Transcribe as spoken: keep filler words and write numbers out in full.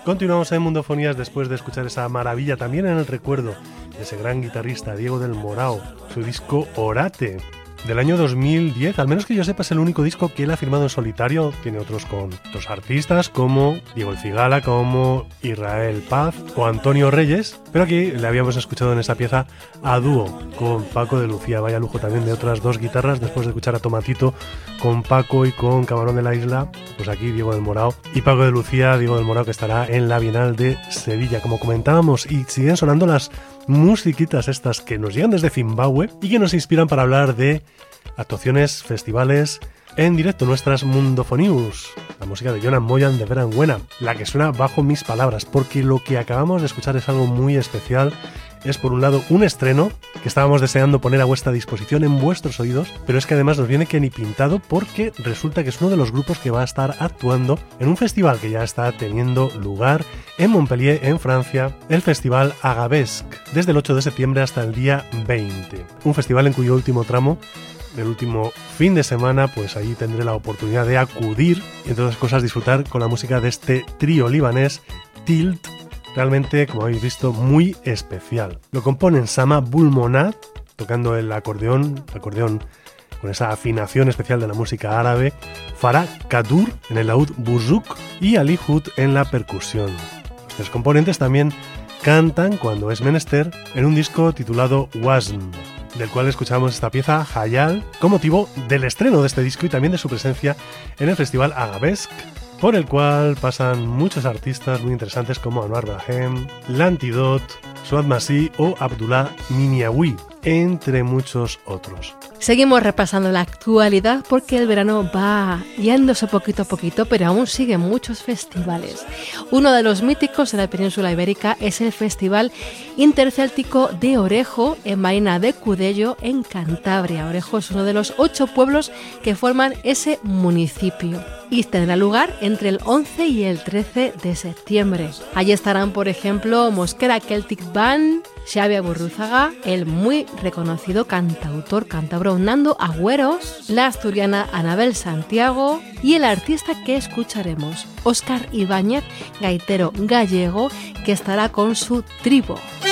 Continuamos en Mundofonías después de escuchar esa maravilla también en el recuerdo de ese gran guitarrista Diego del Morao, su disco Orate, del año dos mil diez, al menos que yo sepa es el único disco que él ha firmado en solitario. Tiene otros con otros artistas como Diego El Cigala, como Israel Paz o Antonio Reyes, pero aquí le habíamos escuchado en esta pieza a dúo con Paco de Lucía. Vaya lujo también de otras dos guitarras después de escuchar a Tomatito con Paco y con Camarón de la Isla. Pues aquí Diego del Morao y Paco de Lucía, Diego del Morao, que estará en la Bienal de Sevilla, como comentábamos, y siguen sonando las musiquitas estas que nos llegan desde Zimbabue y que nos inspiran para hablar de actuaciones, festivales en directo, nuestras Mundofonías. La música de Jonan Moyan de Veran Buena, la que suena bajo mis palabras, porque lo que acabamos de escuchar es algo muy especial. Es por un lado un estreno que estábamos deseando poner a vuestra disposición en vuestros oídos, pero es que además nos viene que ni pintado, porque resulta que es uno de los grupos que va a estar actuando en un festival que ya está teniendo lugar en Montpellier, en Francia, el Festival Agabesque, desde el ocho de septiembre hasta el día veinte. Un festival en cuyo último tramo, el último fin de semana, pues allí tendré la oportunidad de acudir y entre otras cosas disfrutar con la música de este trío libanés Tilt, realmente, como habéis visto, muy especial. Lo componen Sama Bulmonat, tocando el acordeón, acordeón con esa afinación especial de la música árabe, Farah Kadur en el laúd bouzuk y Ali Hood en la percusión. Los tres componentes también cantan cuando es menester en un disco titulado Wazn, del cual escuchamos esta pieza Hayal con motivo del estreno de este disco y también de su presencia en el Festival Agabesque, por el cual pasan muchos artistas muy interesantes como Anwar Brahem, L'Antidote, Suad Masih o Abdullah Miniawi, entre muchos otros. Seguimos repasando la actualidad porque el verano va yéndose poquito a poquito, pero aún siguen muchos festivales. Uno de los míticos de la península ibérica es el Festival Intercéltico de Orejo en Marina de Cudello, en Cantabria. Orejo es uno de los ocho pueblos que forman ese municipio y tendrá lugar entre el once y el trece de septiembre. Allí estarán, por ejemplo, Mosquera Celtic Band, Xavi Agurrúzaga, el muy reconocido cantautor cántabro Nando Agüeros, la asturiana Anabel Santiago y el artista que escucharemos, Óscar Ibáñez, gaitero gallego, que estará con su tribo.